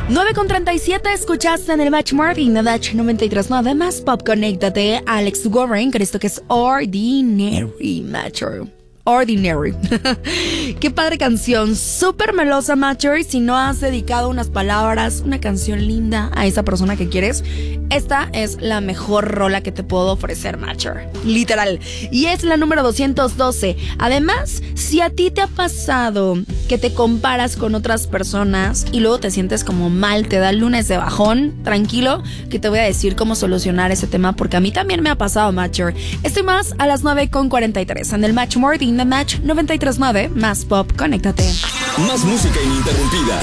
9:37, escuchaste en el Match Morning de Match 93.9 más Pop. Conéctate, Alex Warren, con esto que es Ordinary, Matcher. Ordinary. Qué padre canción, súper melosa, Matcher. Si no has dedicado unas palabras, una canción linda a esa persona que quieres, esta es la mejor rola que te puedo ofrecer, Matcher. Literal. Y es la número 212. Además, si a ti te ha pasado que te comparas con otras personas y luego te sientes como mal, te da el lunes de bajón, tranquilo, que te voy a decir cómo solucionar ese tema, porque a mí también me ha pasado, Matcher. Estoy más a las 9:43 en el Match Morning de Match 93.9 más Pop. Conéctate. Más música ininterrumpida.